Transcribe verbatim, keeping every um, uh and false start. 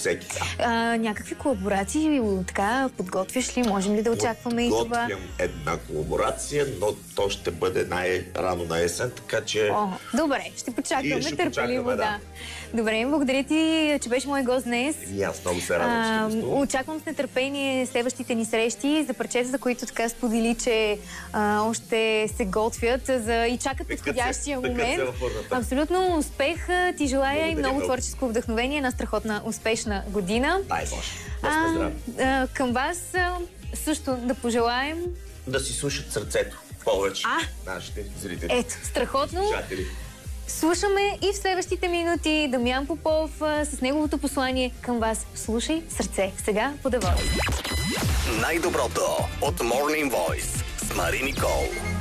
всеки. А, някакви колаборации така подготвяш ли? Можем ли да очакваме и това? Подготвям една колаборация, но то ще бъде най-рано на есен, така че... О, добре, ще почакаме ще търпеливо, почакаме, да. Добре, благодаря ти, че беше мой гост днес. И аз много се радвам, че гостувам. Очаквам с нетърпение следващите ни срещи за парчета, за които така сподели, че а, още се готвят за... и чакат подходящия момент. Абсолютно успех ти желая. Благодаря, и много, много творческо вдъхновение, една страхотна, успешна година. Дай Боже. Да сме здрави. Към вас а, също да пожелаем... Да си слушат сърцето повече а? нашите зрители. Ето, страхотно. Слушатели. Слушаме и в следващите минути Дамян Попов а, с неговото послание към вас. Слушай сърце. Сега по The Voice. Най-доброто от Morning Voice с Мари Никол.